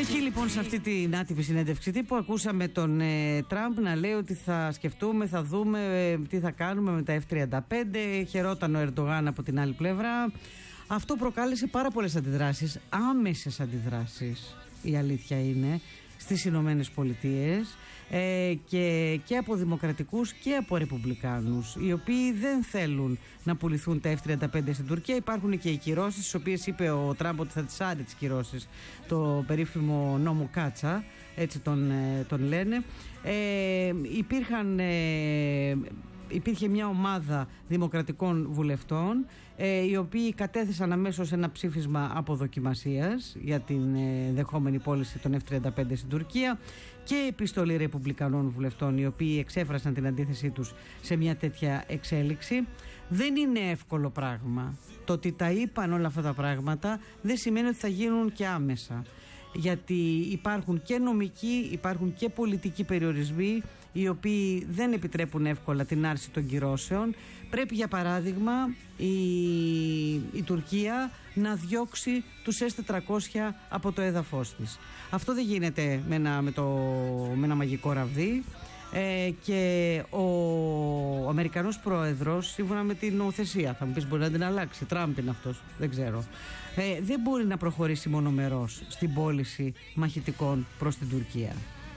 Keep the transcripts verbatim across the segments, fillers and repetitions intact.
Εκεί λοιπόν σε αυτή την άτυπη συνέντευξη τύπου ακούσαμε τον ε, Τραμπ να λέει ότι θα σκεφτούμε, θα δούμε ε, τι θα κάνουμε με τα εφ τριάντα πέντε. Χαιρόταν ο Ερντογάν από την άλλη πλευρά. Αυτό προκάλεσε πάρα πολλές αντιδράσεις, άμεσες αντιδράσεις, η αλήθεια είναι, στις Ηνωμένες Πολιτείες ε, και, και από δημοκρατικούς και από ρεπουμπλικάνους, οι οποίοι δεν θέλουν να πουληθούν τα εφ τριάντα πέντε στην Τουρκία. Υπάρχουν και οι κυρώσεις, τις οποίες είπε ο Τραμπ ότι θα τις άρει τις κυρώσεις, το περίφημο νόμο Κάτσα, έτσι τον, τον λένε. Ε, υπήρχαν... Ε, Υπήρχε μια ομάδα δημοκρατικών βουλευτών ε, οι οποίοι κατέθεσαν αμέσως ένα ψήφισμα αποδοκιμασίας για την ε, δεχόμενη πώληση των εφ τριάντα πέντε στην Τουρκία και επιστολή ρεπουμπλικανών βουλευτών οι οποίοι εξέφρασαν την αντίθεσή τους σε μια τέτοια εξέλιξη. Δεν είναι εύκολο πράγμα. Το ότι τα είπαν όλα αυτά τα πράγματα δεν σημαίνει ότι θα γίνουν και άμεσα. Γιατί υπάρχουν και νομικοί, υπάρχουν και πολιτικοί περιορισμοί οι οποίοι δεν επιτρέπουν εύκολα την άρση των κυρώσεων. Πρέπει για παράδειγμα η, η Τουρκία να διώξει τους ες τετρακόσια από το έδαφος της. Αυτό δεν γίνεται με ένα, με το, με ένα μαγικό ραβδί. Ε, και ο, ο Αμερικανός πρόεδρος, σύμφωνα με την νομοθεσία, θα μου πεις μπορεί να την αλλάξει, Τραμπ είναι αυτός, δεν ξέρω, ε, δεν μπορεί να προχωρήσει μονομερός στην πώληση μαχητικών προς την Τουρκία.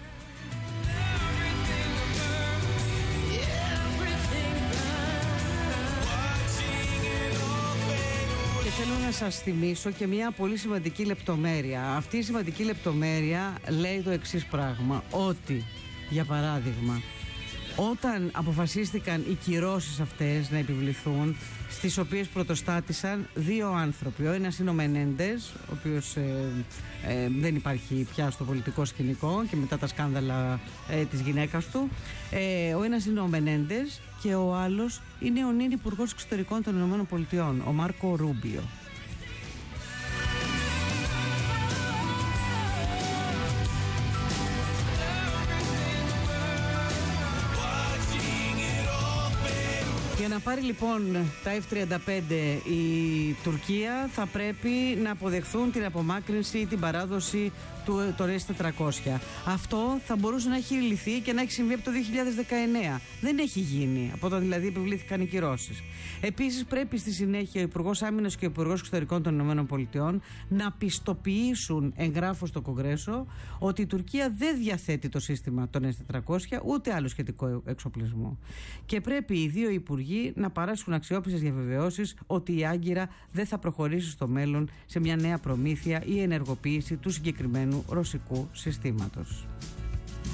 Και θέλω να σας θυμίσω και μια πολύ σημαντική λεπτομέρεια. Αυτή η σημαντική λεπτομέρεια λέει το εξής πράγμα, ότι για παράδειγμα, όταν αποφασίστηκαν οι κυρώσεις αυτές να επιβληθούν, στις οποίες πρωτοστάτησαν δύο άνθρωποι. Ο ένας είναι ο Μενέντες, ο οποίος ε, ε, δεν υπάρχει πια στο πολιτικό σκηνικό και μετά τα σκάνδαλα ε, της γυναίκας του. Ε, ο ένας είναι ο Μενέντες και ο άλλος είναι ο νυν Υπουργός Εξωτερικών των Ηνωμένων Πολιτειών, ο Μάρκο Ρούμπιο. Για να πάρει λοιπόν τα εφ τριάντα πέντε η Τουρκία θα πρέπει να αποδεχθούν την απομάκρυνση ή την παράδοση του, των ες τετρακόσια. Αυτό θα μπορούσε να έχει λυθεί και να έχει συμβεί από το δύο χιλιάδες δεκαεννέα. Δεν έχει γίνει, από το δηλαδή επιβλήθηκαν οι κυρώσεις. Επίσης πρέπει στη συνέχεια ο Υπουργός Άμυνας και ο Υπουργός Εξωτερικών των ΗΠΑ να πιστοποιήσουν εγγράφως στο Κογκρέσο ότι η Τουρκία δεν διαθέτει το σύστημα των ες τετρακόσια ούτε άλλο σχετικό εξοπλισμό. Και πρέπει οι δύο υπουργοί να παράσχουν αξιόπιστες διαβεβαιώσεις ότι η Άγκυρα δεν θα προχωρήσει στο μέλλον σε μια νέα προμήθεια ή ενεργοποίηση του συγκεκριμένου ρωσικού συστήματος.